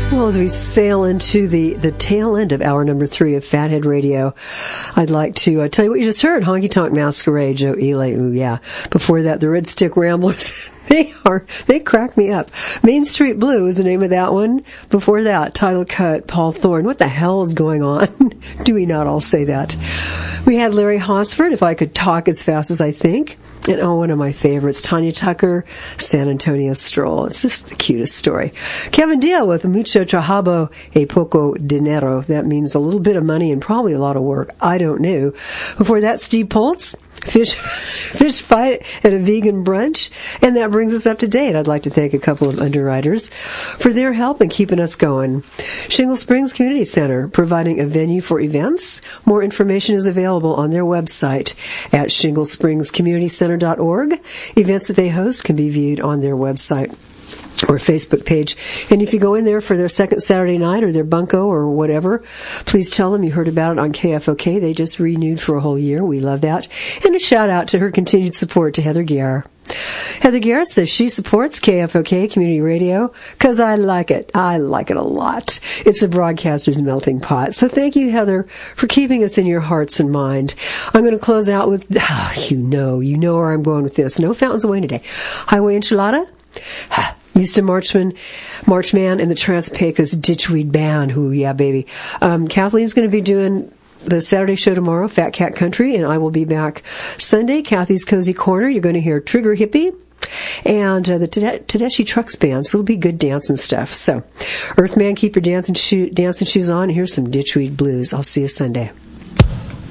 Well, as we sail into the tail end of hour number 3 of Fathead Radio, I'd like to tell you what you just heard. Honky Tonk Masquerade, Joe Ely, ooh yeah. Before that, the Red Stick Ramblers. They crack me up. Main Street Blue is the name of that one. Before that, title cut, Paul Thorne. What the hell is going on? Do we not all say that? We had Larry Hosford, If I Could Talk as Fast as I Think. And one of my favorites, Tanya Tucker, San Antonio Stroll. It's just the cutest story. Kevin Deal with Mucho Trabajo y Poco Dinero. That means a little bit of money and probably a lot of work. I don't know. Before that, Steve Poltz, Fish Fight at a Vegan Brunch. And that brings us up to date. I'd like to thank a couple of underwriters for their help in keeping us going. Shingle Springs Community Center, providing a venue for events. More information is available on their website at shinglespringscommunitycenter.org. Events that they host can be viewed on their website or Facebook page. And if you go in there for their second Saturday night or their bunco or whatever, please tell them you heard about it on KFOK. They just renewed for a whole year. We love that. And a shout out to her continued support to Heather Guerra. Heather Guerra says she supports KFOK Community Radio because I like it. I like it a lot. It's a broadcaster's melting pot. So thank you, Heather, for keeping us in your hearts and mind. I'm going to close out with, you know where I'm going with this. No Fountains of Wayne today. Highway Enchilada. Houston Marchman and the Trans-Pecos Ditchweed Band. Ooh, yeah, baby. Kathleen's going to be doing the Saturday show tomorrow, Fat Cat Country, and I will be back Sunday, Kathy's Cozy Corner. You're going to hear Trigger Hippie and the Tedeschi Trucks Band, so it'll be good dance and stuff. So, Earthman, keep your dancing shoes on. Here's some Ditchweed Blues. I'll see you Sunday.